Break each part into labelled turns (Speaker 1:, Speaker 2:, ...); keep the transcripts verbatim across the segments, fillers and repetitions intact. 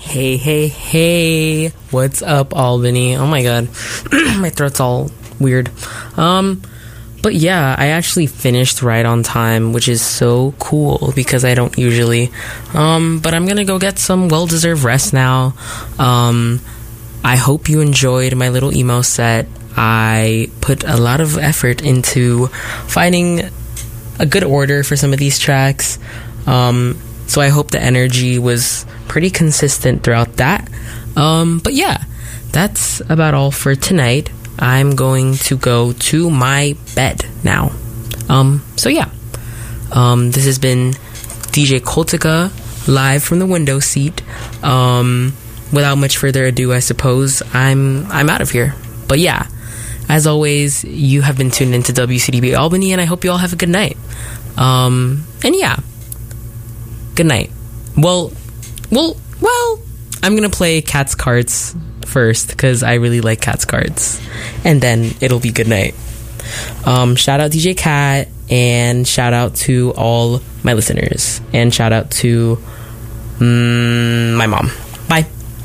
Speaker 1: Hey, hey, hey. What's up, Albany? Oh my god. My throat's all weird. Um, but yeah, I actually finished right on time, which is so cool because I don't usually. Um, but I'm gonna go get some well-deserved rest now. Um, I hope you enjoyed my little emo set. I put a lot of effort into finding a good order for some of these tracks. Um, so I hope the energy was pretty consistent throughout that. Um, but yeah, that's about all for tonight. I'm going to go to my bed now. Um, so yeah, um, this has been D J Coltica live from the window seat. Um, without much further ado, I suppose I'm I'm out of here. But yeah, as always, you have been tuned into W C D B Albany, and I hope you all have a good night. Um, and yeah, good night. Well, well, well, I'm gonna play Cat's Cards first because I really like Cat's Cards, and then it'll be good night. Um, shout out D J Cat, and shout out to all my listeners, and shout out to mm, my mom. Bye.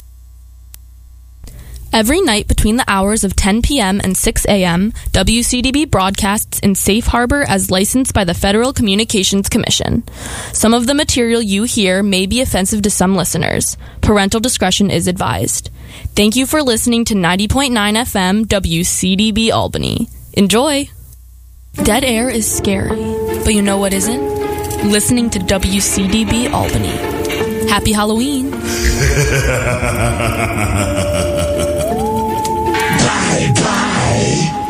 Speaker 2: Every night between the hours of ten p.m. and six a.m., W C D B broadcasts in Safe Harbor as licensed by the Federal Communications Commission. Some of the material you hear may be offensive to some listeners. Parental discretion is advised. Thank you for listening to ninety point nine F M W C D B Albany. Enjoy! Dead air is scary, but you know what isn't? Listening to W C D B Albany. Happy Halloween!
Speaker 3: Bye bye.